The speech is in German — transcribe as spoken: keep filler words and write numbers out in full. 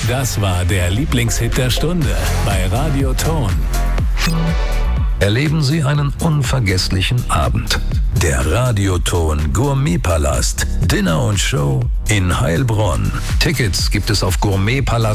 Das war der Lieblingshit der Stunde bei Radio Ton. Erleben Sie einen unvergesslichen Abend. Der Radioton Gourmetpalast. Dinner und Show in Heilbronn. Tickets gibt es auf gourmetpalast